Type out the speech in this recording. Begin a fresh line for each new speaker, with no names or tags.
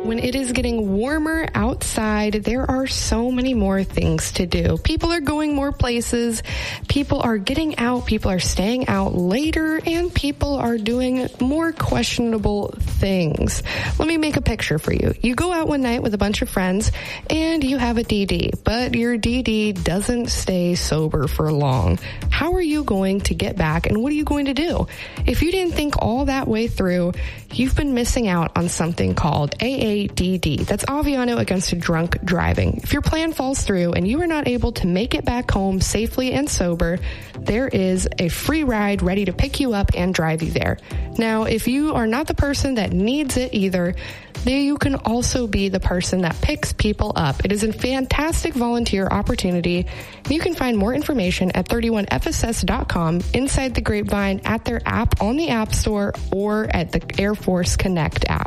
When it is getting warmer outside, there are so many more things to do. People are going more places, people are getting out, people are staying out later, and people are doing more questionable things. Let me make a picture for you. You go out one night with a bunch of friends, and you have a DD, but your DD doesn't stay sober for long. How are you going to get back, and what are you going to do? If you didn't think all that way through, you've been missing out on something called AADD. That's Aviano Against Drunk Driving. If your plan falls through and you are not able to make it back home safely and sober, there is a free ride ready to pick you up and drive you there. Now, if you are not the person that needs it either, then you can also be the person that picks people up. It is a fantastic volunteer opportunity. You can find more information at 31FSS.com, Inside the Grapevine, at their app on the App Store, or at the Air Force Connect app.